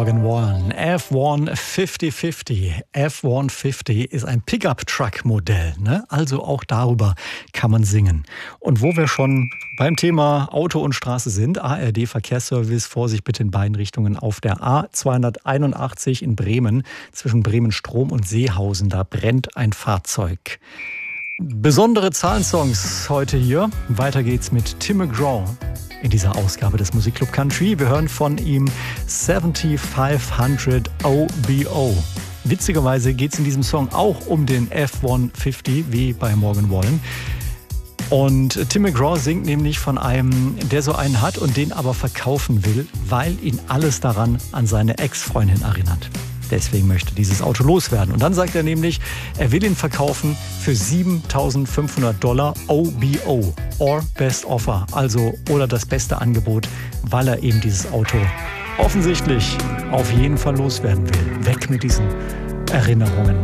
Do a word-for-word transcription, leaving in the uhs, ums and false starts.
Morgan Wallen. F eins fünfzig fünfzig. F eins fünfzig ist ein Pickup-Truck-Modell, ne? Also auch darüber kann man singen. Und wo wir schon beim Thema Auto und Straße sind, A R D-Verkehrsservice, Vorsicht bitte in beiden Richtungen auf der A zweihunderteinundachtzig in Bremen, zwischen Bremen-Strom und Seehausen, da brennt ein Fahrzeug. Besondere Zahlensongs heute hier. Weiter geht's mit Tim McGraw in dieser Ausgabe des Musikclub Country. Wir hören von ihm fünftausendfünfhundert O B O. Witzigerweise geht es in diesem Song auch um den F eins fünfzig, wie bei Morgan Wallen. Und Tim McGraw singt nämlich von einem, der so einen hat und den aber verkaufen will, weil ihn alles daran an seine Ex-Freundin erinnert. Deswegen möchte dieses Auto loswerden. Und dann sagt er nämlich, er will ihn verkaufen für siebentausendfünfhundert Dollar O B O, or Best Offer, also oder das beste Angebot, weil er eben dieses Auto offensichtlich auf jeden Fall loswerden will. Weg mit diesen Erinnerungen.